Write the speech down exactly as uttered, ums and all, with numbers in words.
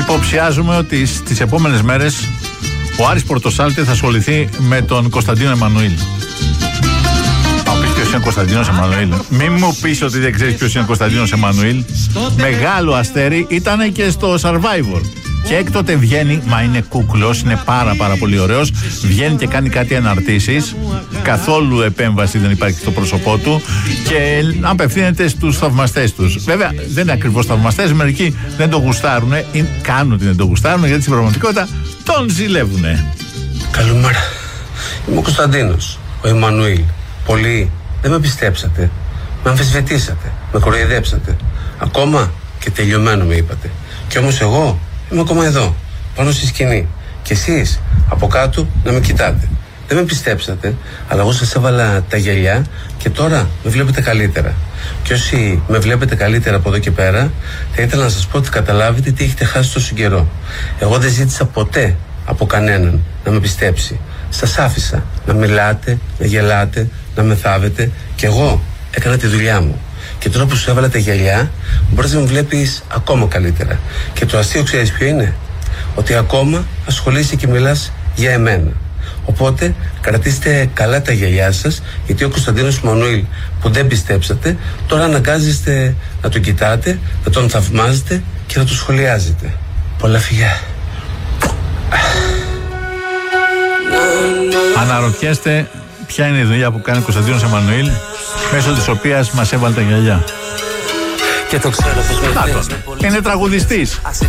Υποψιάζουμε ότι στις επόμενες μέρες ο Άρης Πορτοσάλτε θα ασχοληθεί με τον Κωνσταντίνο Εμμανουήλ. Θα μου πεις ποιος είναι ο Κωνσταντίνος Εμμανουήλ. Μην μου πεις ότι δεν ξέρεις ποιος είναι ο Κωνσταντίνος Εμμανουήλ. Μεγάλο αστέρι, ήταν και στο Survivor. Και έκτοτε βγαίνει, μα είναι κούκλος, είναι πάρα πάρα πολύ ωραίος. Βγαίνει και κάνει κάτι αναρτήσεις. Καθόλου επέμβαση δεν υπάρχει στο πρόσωπό του. Και απευθύνεται στους θαυμαστές τους. Βέβαια δεν είναι ακριβώς θαυμαστές, μερικοί δεν το γουστάρουν. Κάνουν ότι δεν το γουστάρουν, γιατί στην πραγματικότητα τον ζηλεύουνε. Καλημέρα. Είμαι ο Κωνσταντίνος, ο Εμμανουήλ. Πολλοί δεν με πιστέψατε. Με αμφισβητήσατε. Με κοροϊδέψατε. Ακόμα και τελειωμένο με είπατε. Και όμως εγώ είμαι ακόμα εδώ, πάνω στη σκηνή. Και εσείς από κάτω να με κοιτάτε. Δεν με πιστέψατε, αλλά εγώ σας έβαλα τα γυαλιά και τώρα με βλέπετε καλύτερα. Και όσοι με βλέπετε καλύτερα από εδώ και πέρα, θα ήθελα να σας πω ότι καταλάβετε τι έχετε χάσει τόσο καιρό. Εγώ δεν ζήτησα ποτέ από κανέναν να με πιστέψει. Σας άφησα να μιλάτε, να γελάτε, να με θάβετε και εγώ έκανα τη δουλειά μου. Και τώρα που σου έβαλα τα γυαλιά, μπορείς να με βλέπεις ακόμα καλύτερα. Και το αστείο ξέρεις ποιο είναι? Ότι ακόμα ασχολείσαι και μιλάς για εμένα. Οπότε κρατήστε καλά τα γυαλιά σας, γιατί ο Κωνσταντίνος Εμμανουήλ που δεν πιστέψατε, τώρα αναγκάζεστε να τον κοιτάτε, να τον θαυμάζετε και να τον σχολιάζετε. Πολλά φιλιά. Αναρωτιέστε ποια είναι η δουλειά που κάνει ο Κωνσταντίνος Εμμανουήλ, μέσω της οποίας μας έβαλε τα γυαλιά. Και το ξέρω πως είναι τραγουδιστής.